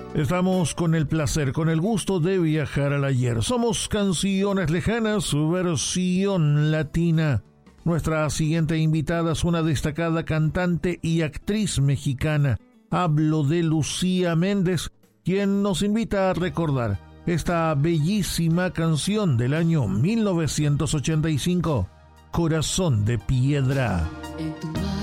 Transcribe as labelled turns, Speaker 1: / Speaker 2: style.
Speaker 1: Estamos con el placer, con el gusto de viajar al ayer. Somos Canciones Lejanas, su versión latina. Nuestra siguiente invitada es una destacada cantante y actriz mexicana. Hablo de Lucía Méndez, quien nos invita a recordar esta bellísima canción del año 1985, Corazón de Piedra.
Speaker 2: En tu